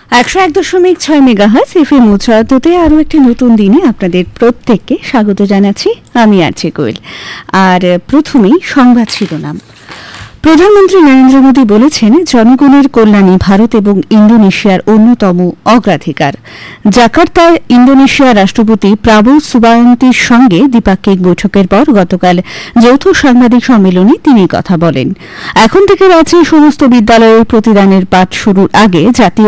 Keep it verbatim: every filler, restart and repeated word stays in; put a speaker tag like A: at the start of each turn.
A: একশো এক দশমিক ছয় মেগাহার্জ এফএম উচ্চারততে আরও একটি নতুন দিনে আপনাদের প্রত্যেককে স্বাগত জানাচ্ছি। আমি আরছি কোয়েল। আর প্রথমেই সংবাদ শিরোনাম। প্রধানমন্ত্রী নরেন্দ্র মোদী বলেছেন, জনগণের কল্যাণই ভারত এবং ইন্দোনেশিয়ার অন্যতম অগ্রাধিকার। জাকার্তায় ইন্দোনেশিয়ার রাষ্ট্রপতি প্রাবো সুবায়ন্তির সঙ্গে দ্বিপাক্ষিক বৈঠকের পর গতকাল যৌথ সাংবাদিক সম্মেলনে তিনি কথা বলেন। এখন থেকে রাজ্যের সমস্ত বিদ্যালয়ের প্রতিদানের পাঠ শুরুর আগে জাতীয়